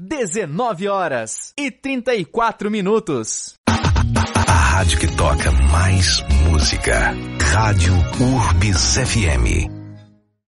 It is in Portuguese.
19h34. A rádio que toca mais música. Rádio Urbis FM.